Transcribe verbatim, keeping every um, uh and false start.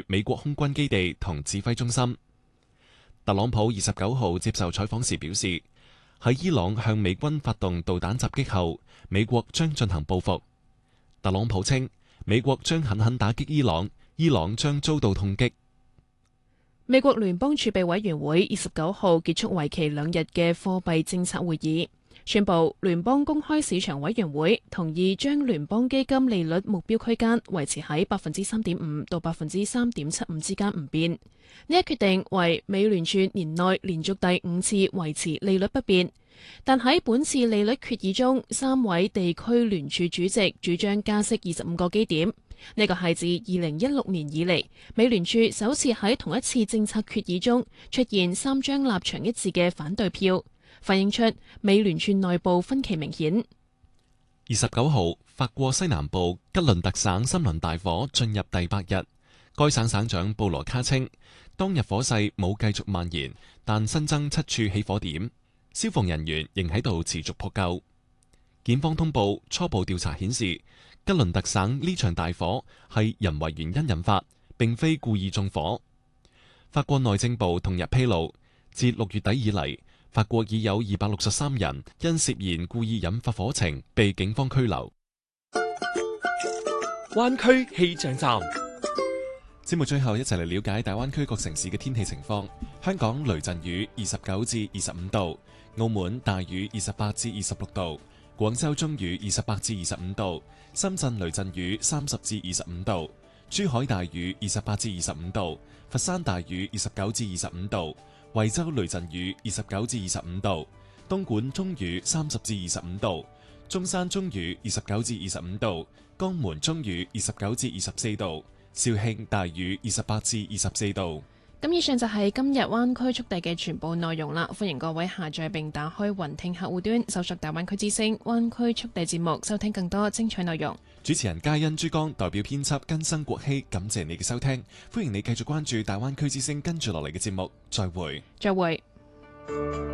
美國空軍基地同指揮中心。特朗普二十九號接受採訪時表示，喺伊朗向美軍發動導彈襲擊後，美國將進行報復。特朗普稱，美國將狠狠打擊伊朗，伊朗將遭到痛擊。 美國聯邦儲備委員會二十九號結束為期兩日嘅貨幣政策會議，宣布聯邦公開市場委員會同意將聯邦基金利率目標區間維持喺百分之三點五到百分之三點七五之間唔變。呢一決定為美聯儲年內連續第五次維持利率不變，但喺本次利率決議中，三位地區聯儲主席主張加息二十五個基點。呢個係自二零一六年以嚟，美聯儲首次喺同一次政策決議中出現三張立場一致嘅反對票，反映出美聯儲內部分歧明顯。 二十九號，法國西南部吉倫特省森林大火進入第八日，該省省長布羅卡稱，當日火勢冇繼續蔓延，但新增七處起火點，消防人員仍喺度持續撲救。檢方通報初步調查顯示，吉倫特省呢場大火係人為原因引發，並非故意縱火。法國內政部同日披露，自六月底以嚟，法國已有二百六十三人因涉嫌故意引發火情被警方拘留。 灣區氣象站， 節目最後一齊嚟了解大灣區各城市嘅天氣情況。香港雷陣雨二十九至二十五度，澳門大雨二十八至二十六度，廣州中雨二十八至二十五度，深圳雷陣雨三十至二十五度，珠海大雨二十八至二十五度，佛山大雨二十九至二十五度，惠州雷陣雨二十九至二十五度，東莞中雨三十至二十五度，中山中雨二十九至二十五度，江門中雨二十九至二十四度，肇慶大雨二十八至二十四度。 咁以上就係今日灣區速遞嘅全部內容啦，歡迎各位下載並打開雲聽客戶端，搜索大灣區之聲灣區速遞節目，收聽更多精彩內容。 主持人嘉欣、珠江代表編輯根生國希，感謝你嘅收聽，歡迎你繼續關注大灣區之聲跟住落嚟嘅節目，再會。 再會。